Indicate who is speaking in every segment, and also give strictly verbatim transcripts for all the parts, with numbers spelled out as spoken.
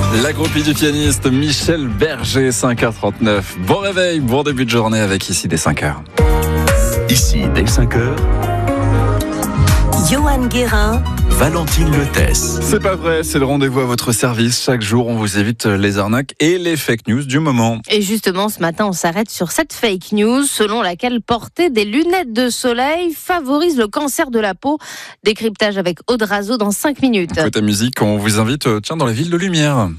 Speaker 1: La groupie du pianiste Michel Berger, cinq heures trente-neuf. Bon réveil, bon début de journée avec Ici dès cinq heures.
Speaker 2: Ici dès cinq heures.
Speaker 3: Johan Guérin,
Speaker 2: Valentine Lethès.
Speaker 1: C'est pas vrai, c'est le rendez-vous à votre service. Chaque jour, on vous évite les arnaques et les fake news du moment.
Speaker 4: Et justement, ce matin, on s'arrête sur cette fake news selon laquelle porter des lunettes de soleil favorise le cancer de la peau. Décryptage avec Aude Razo dans cinq minutes.
Speaker 1: Côté musique, on vous invite tiens, dans la ville de Lumière.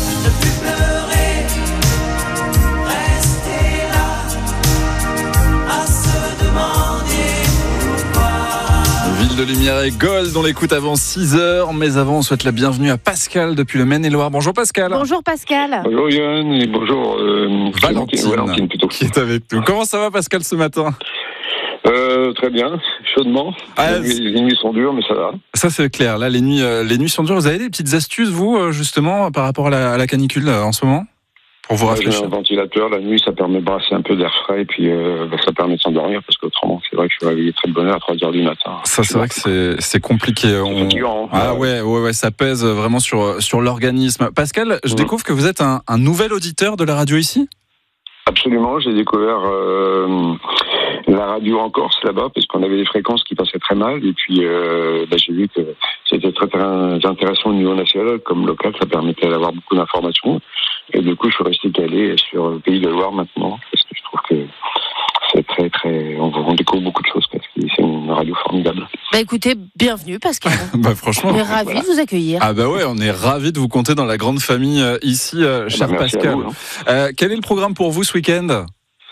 Speaker 1: Ville de Lumière et Gold, on l'écoute avant six heures, mais avant on souhaite la bienvenue à Pascal depuis le Maine-et-Loire. Bonjour Pascal.
Speaker 4: Bonjour Pascal.
Speaker 5: Bonjour Yann et bonjour euh,
Speaker 1: Valentine,
Speaker 5: Valentine plutôt.
Speaker 1: Qui est avec nous. Comment ça va Pascal ce matin?
Speaker 5: euh, Très bien, chaudement.
Speaker 1: Ah,
Speaker 5: les, les nuits sont dures mais ça va.
Speaker 1: Ça c'est clair, là les nuits, euh, les nuits sont dures. Vous avez des petites astuces vous euh, justement par rapport à la, à la canicule euh, en ce moment? Pour vous
Speaker 5: Moi,
Speaker 1: rafraîchir.
Speaker 5: j'ai un ventilateur, la nuit ça permet de brasser un peu d'air frais et puis euh, bah, ça permet de s'endormir parce qu'autrement c'est vrai que je suis réveillé très de bonne heure à trois heures du matin.
Speaker 1: Ça c'est vrai que c'est, c'est compliqué. On...
Speaker 5: fatigant, hein.
Speaker 1: Ah ouais, ouais, ouais, ça pèse vraiment sur, sur l'organisme. Pascal, je mmh. découvre que vous êtes un, un nouvel auditeur de la radio ici?
Speaker 5: Absolument, j'ai découvert euh, la radio en Corse là-bas parce qu'on avait des fréquences qui passaient très mal et puis euh, bah, j'ai vu que c'était très, très intéressant au niveau national comme local, ça permettait d'avoir beaucoup d'informations et du coup je suis resté calé sur le Pays de Loire maintenant parce que je trouve que c'est très très on, on découvre beaucoup de choses parce que c'est une radio formidable.
Speaker 4: Bah écoutez, bienvenue Pascal.
Speaker 1: bah franchement,
Speaker 4: on est ravis voilà. de vous accueillir.
Speaker 1: Ah bah ouais, on est ravis de vous compter dans la grande famille euh, ici, euh, cher bah, Pascal. Vous, hein. euh, quel est le programme pour vous ce week-end?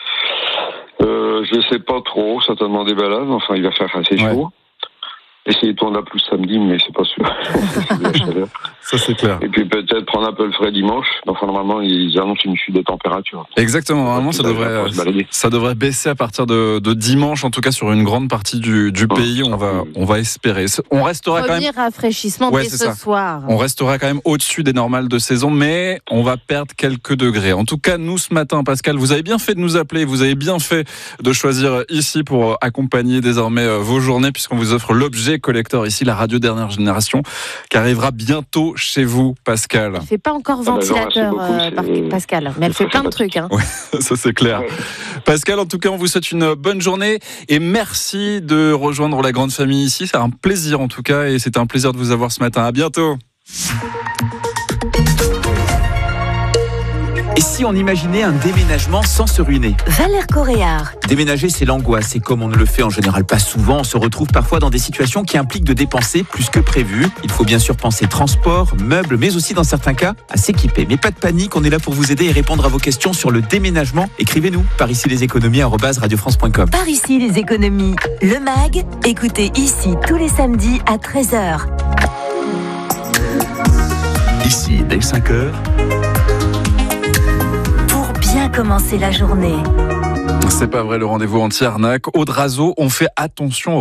Speaker 5: euh, Je sais pas trop, certainement des balades. Enfin, il va faire assez chaud. Ouais. Essayer de tourner à plus samedi, mais c'est pas sûr. C'est
Speaker 1: ça c'est clair.
Speaker 5: Et puis peut-être prendre un peu le frais dimanche. Enfin normalement ils annoncent une chute des températures.
Speaker 1: Exactement. Normalement ça devrait ça devrait baisser à partir de, de dimanche, en tout cas sur une grande partie du, du pays. On va on va espérer. On restera
Speaker 4: Premier
Speaker 1: quand même.
Speaker 4: rafraîchissement ouais, dès ce ça. soir.
Speaker 1: On restera quand même au-dessus des normales de saison, mais on va perdre quelques degrés. En tout cas nous ce matin, Pascal, vous avez bien fait de nous appeler. Vous avez bien fait de choisir ici pour accompagner désormais vos journées, puisqu'on vous offre l'objet collector ici, la radio dernière génération, qui arrivera bientôt chez vous, Pascal.
Speaker 4: Elle fait pas encore ventilateur, ah bah non, euh, Pascal, mais elle fait plein de trucs. Hein.
Speaker 1: Ouais, ça c'est clair. Ouais. Pascal, en tout cas, on vous souhaite une bonne journée et merci de rejoindre la grande famille ici. C'est un plaisir en tout cas et c'était un plaisir de vous avoir ce matin. À bientôt.
Speaker 2: Et si on imaginait un déménagement sans se ruiner?
Speaker 3: Valère Coréard.
Speaker 2: Déménager, c'est l'angoisse. Et comme on ne le fait en général pas souvent, on se retrouve parfois dans des situations qui impliquent de dépenser plus que prévu. Il faut bien sûr penser transport, meubles, mais aussi dans certains cas, à s'équiper. Mais pas de panique, on est là pour vous aider et répondre à vos questions sur le déménagement. Écrivez-nous par ici les économies arobase radio france point com.
Speaker 3: Par ici les économies. Le mag, écoutez ici tous les samedis à treize heures.
Speaker 2: Ici, dès cinq heures.
Speaker 3: Bien commencer la journée.
Speaker 1: C'est pas vrai, le rendez-vous anti-arnaque. Aude Razo, on fait attention aux